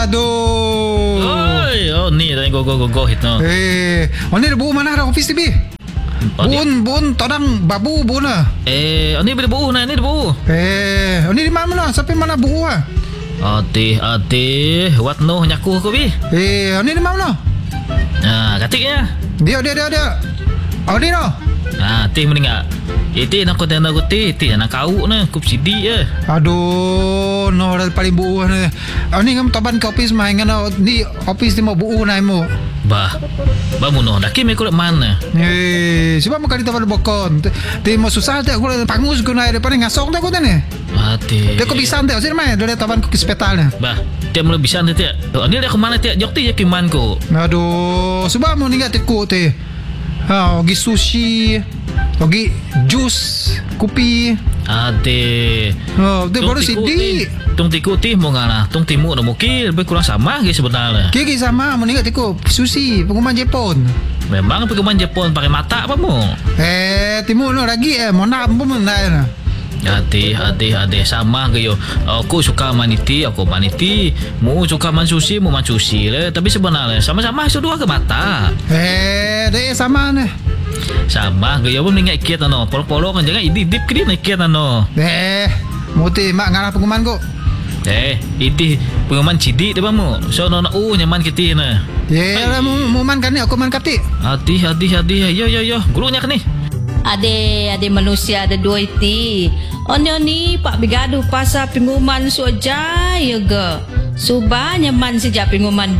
Aduh. Oi, oh ni dah go hit no. Ni dah buuh mana dah office TV? Bun, todang babu bun lah. Ni boleh buuh ni dah buuh. Ni di mana? Sampai mana buuh ah? Ati, what no nyaku ko bi? Ni di mana? Katiknya. Dia. Ni no. Ti meninggal. Itu nak konten aku ti nak kau na kup sidi je. Aduh, no dah paling buuh ni. Ni ngam taban ke office mai ngana ni office ni mau buuh nai mo. Ba mu no dah kimi ko mana. Sebab mau kali taban bokon. Ti mau susah tak aku pangus ko nai depan ngasong tak ko ni. Ati. Dia ko bisa tak sini mai dari taban ko ke hospital ni. Ba, dia mula bisa nanti. Ni dah ke mana ti? Jok ti je kiman ko. Aduh, sebab mau ningat ku ti. Ogi sushi, ogi jus, kopi. Ade. Dia baru sidi. Tung tiku ti mau ngana. Tung timu no mungkin lebih kurang sama ke sebenarnya. Kiki sama mau ningat tiku sushi, pengumuman Jepun. Memang pengumuman Jepun pakai mata apa mu? Timu no lagi mau nak pun nak. Hati sama ke yo. Aku suka maniti, aku maniti. Mu suka man sushi, mu man sushi le. Tapi sebenarnya sama-sama dua ke mata. Dia sama ni. Sama ke yo pun ingat kiat ano. Polo kan jangan idip ke dia kiat ano. Muti mak ngarah pengumuman ko. Itu pengumuman cidik dia bamu. So nona nyaman kita na. Lah mu man kan ni aku man kati. Hati. Yo. Gurunya kan ni. Ade manusia ada dua iti. Onyo ni pak bigadu pasal pengumuman soja ya ge. Suba nyaman sejak pengumuman